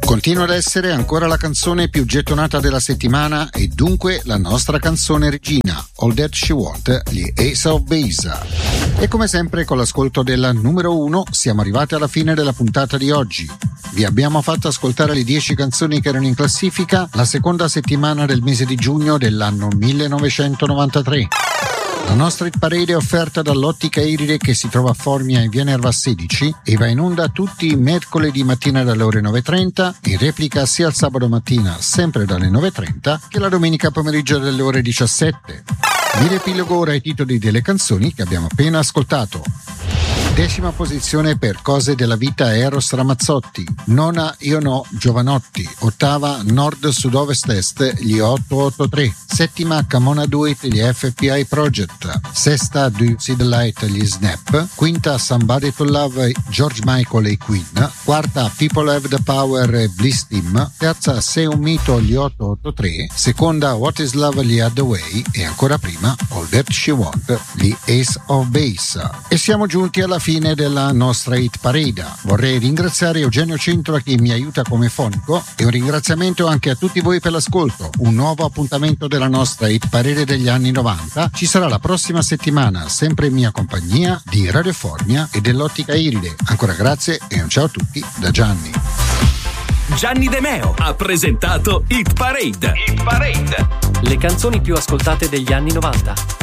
Continua ad essere ancora la canzone più gettonata della settimana e dunque la nostra canzone regina, All That She Want, gli Ace of Base. E come sempre con l'ascolto della numero 1 siamo arrivati alla fine della puntata di oggi. Vi abbiamo fatto ascoltare le 10 canzoni che erano in classifica la seconda settimana del mese di giugno dell'anno 1993. La nostra hit parade è offerta dall'Ottica Iride che si trova a Formia in via Nerva 16 e va in onda tutti i mercoledì mattina dalle ore 9.30, in replica sia il sabato mattina sempre dalle 9.30 che la domenica pomeriggio dalle ore 17. Vi riepilogo ora i titoli delle canzoni che abbiamo appena ascoltato. 10ª posizione per Cose della vita Eros Ramazzotti. 9ª Io no Giovanotti. 8ª Nord Sud Ovest Est gli 883. 7ª Camona Do It gli FPI Project. 6ª Do You See the Light gli Snap. 5ª Somebody to Love George Michael e Queen. 4ª People Have the Power Bliss Team. 3ª Sei un mito gli 883. 2ª What is Love gli Hathaway e ancora prima All That She Want gli Ace of Base. E siamo giunti alla fine della nostra hit parade. Vorrei ringraziare Eugenio Cintola che mi aiuta come fonico e un ringraziamento anche a tutti voi per l'ascolto. Un nuovo appuntamento della nostra hit parade degli anni 90 ci sarà la prossima settimana, sempre in mia compagnia di Radio Formia e dell'Ottica Iride. Ancora grazie e un ciao a tutti da Gianni. Gianni De Meo ha presentato Hit Parade. Hit Parade. Le canzoni più ascoltate degli anni 90.